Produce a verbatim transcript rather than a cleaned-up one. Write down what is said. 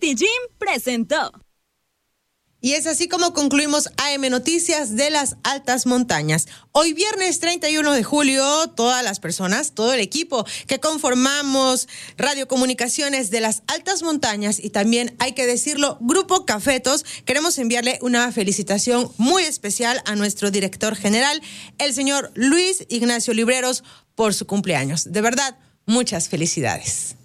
Medellín presentó. Y es así como concluimos A M Noticias de las Altas Montañas. Hoy viernes treinta y uno de julio, todas las personas, todo el equipo que conformamos Radiocomunicaciones de las Altas Montañas y también, hay que decirlo, Grupo Cafetos, queremos enviarle una felicitación muy especial a nuestro director general, el señor Luis Ignacio Libreros, por su cumpleaños. De verdad, muchas felicidades.